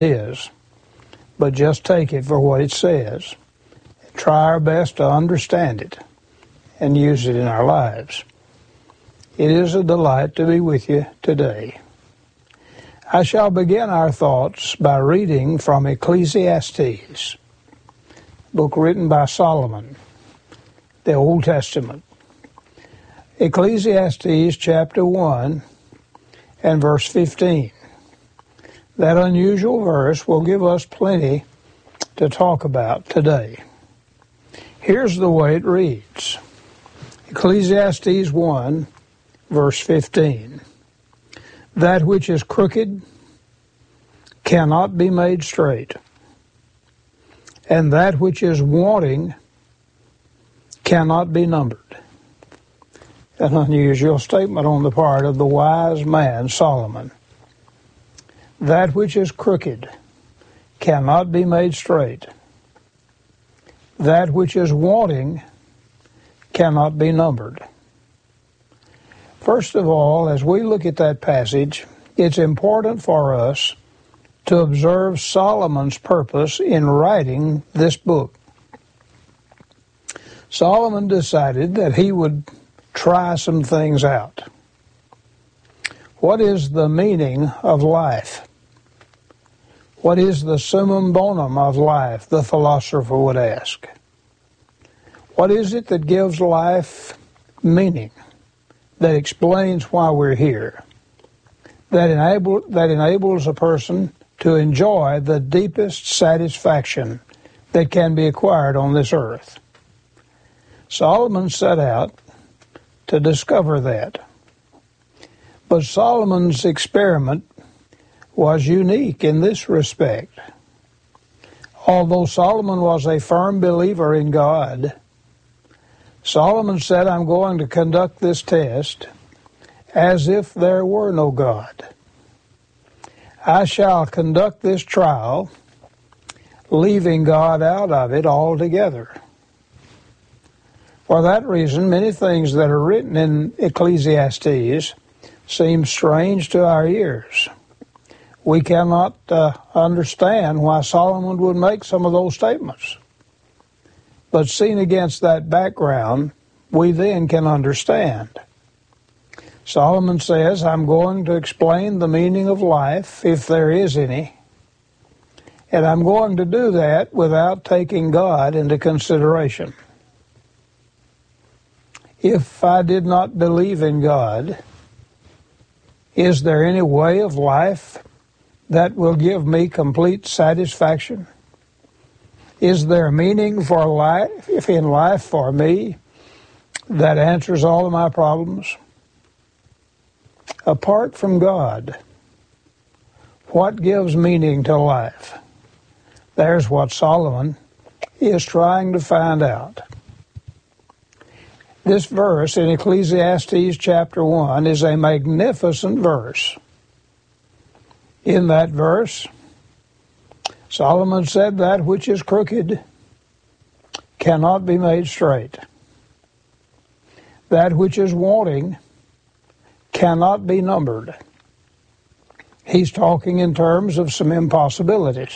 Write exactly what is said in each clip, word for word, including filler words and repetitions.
is, but just take it for what it says. Try our best to understand it and use it in our lives. It is a delight to be with you today. I shall begin our thoughts by reading from Ecclesiastes, book written by Solomon, the Old Testament. Ecclesiastes chapter one and verse fifteen. That unusual verse will give us plenty to talk about today. Here's the way it reads. Ecclesiastes one, verse fifteen. That which is crooked cannot be made straight, and that which is wanting cannot be numbered. An unusual statement on the part of the wise man, Solomon. That which is crooked cannot be made straight. That which is wanting cannot be numbered. First of all, as we look at that passage, it's important for us to observe Solomon's purpose in writing this book. Solomon decided that he would try some things out. What is the meaning of life? What is the summum bonum of life, the philosopher would ask. What is it that gives life meaning, that explains why we're here, that enable, that enables a person to enjoy the deepest satisfaction that can be acquired on this earth? Solomon set out to discover that. But Solomon's experiment was unique in this respect. Although Solomon was a firm believer in God, Solomon said, I'm going to conduct this test as if there were no God. I shall conduct this trial, leaving God out of it altogether. For that reason, many things that are written in Ecclesiastes seem strange to our ears. We cannot uh, understand why Solomon would make some of those statements. But seen against that background, we then can understand. Solomon says, I'm going to explain the meaning of life, if there is any, and I'm going to do that without taking God into consideration. If I did not believe in God, is there any way of life that will give me complete satisfaction? Is there meaning for life, if in life for me, that answers all of my problems? Apart from God, what gives meaning to life? There's what Solomon is trying to find out. This verse in Ecclesiastes chapter one is a magnificent verse. In that verse, Solomon said that which is crooked cannot be made straight. That which is wanting cannot be numbered. He's talking in terms of some impossibilities.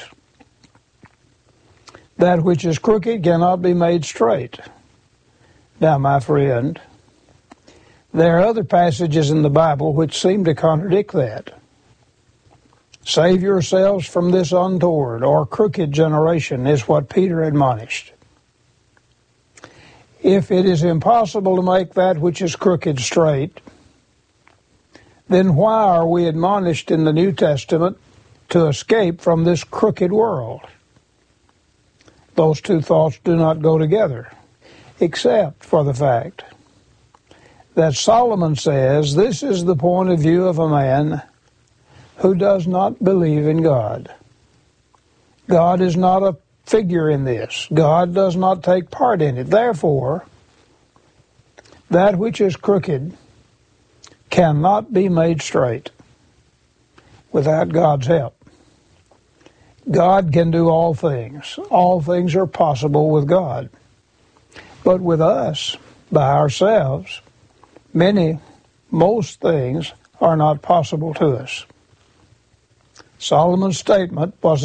That which is crooked cannot be made straight. Now, my friend, there are other passages in the Bible which seem to contradict that. Save yourselves from this untoward or crooked generation is what Peter admonished. If it is impossible to make that which is crooked straight, then why are we admonished in the New Testament to escape from this crooked world? Those two thoughts do not go together, except for the fact that Solomon says this is the point of view of a man who does not believe in God. God is not a figure in this. God does not take part in it. Therefore, that which is crooked cannot be made straight without God's help. God can do all things. All things are possible with God. But with us, by ourselves, many, most things are not possible to us. Solomon's statement was